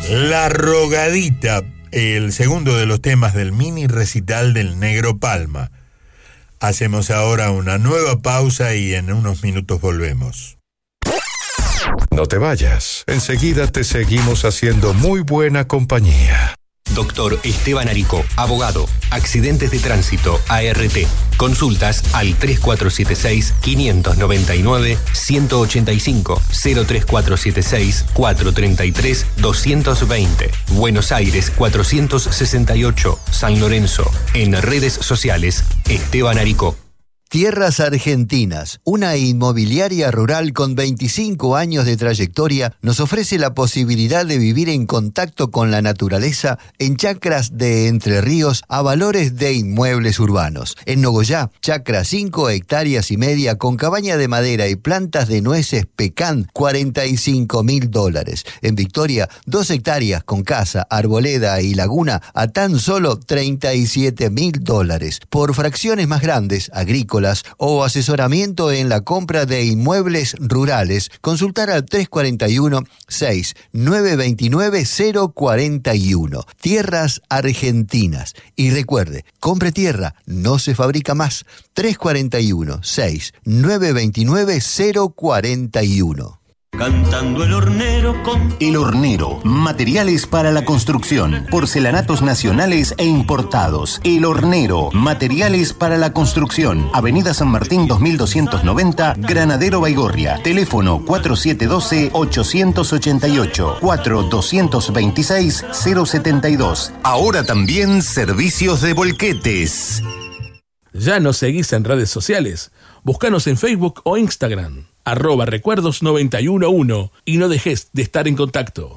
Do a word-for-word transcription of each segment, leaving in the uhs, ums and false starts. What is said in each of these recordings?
La Rogadita, el segundo de los temas del mini recital del Negro Palma. Hacemos ahora una nueva pausa y en unos minutos volvemos. No te vayas, enseguida te seguimos haciendo muy buena compañía. Doctor Esteban Arico, abogado, accidentes de tránsito, A R T. Consultas al tres cuatro siete seis, cinco nueve nueve, uno ocho cinco, cero tres cuatro siete seis, cuatro tres tres, dos dos cero. Buenos Aires cuatrocientos sesenta y ocho, San Lorenzo. En redes sociales, Esteban Arico. Tierras Argentinas, una inmobiliaria rural con veinticinco años de trayectoria, nos ofrece la posibilidad de vivir en contacto con la naturaleza en chacras de Entre Ríos a valores de inmuebles urbanos. En Nogoyá, chacra cinco hectáreas y media con cabaña de madera y plantas de nueces pecan, cuarenta y cinco mil dólares. En Victoria, dos hectáreas con casa, arboleda y laguna a tan solo treinta y siete mil dólares. Por fracciones más grandes, agrícolas, o asesoramiento en la compra de inmuebles rurales, consultar al tres cuatro uno, seis nueve dos nueve, cero cuatro uno. Tierras Argentinas. Y recuerde, compre tierra, no se fabrica más. tres cuatro uno, seis nueve dos nueve, cero cuatro uno. Cantando el hornero con... El Hornero, materiales para la construcción, porcelanatos nacionales e importados. El Hornero, materiales para la construcción. Avenida San Martín dos mil doscientos noventa, Granadero Baigorria. Teléfono cuatro siete uno dos, ocho ocho ocho, cuatro dos dos seis, cero siete dos. Ahora también servicios de volquetes. ¿Ya nos seguís en redes sociales? Búscanos en Facebook o Instagram. Arroba recuerdos noventa y uno uno y no dejes de estar en contacto.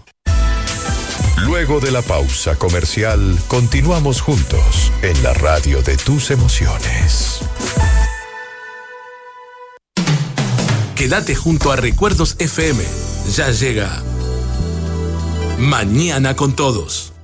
Luego de la pausa comercial, continuamos juntos en la radio de tus emociones. Quédate junto a Recuerdos F M. Ya llega Mañana con Todos.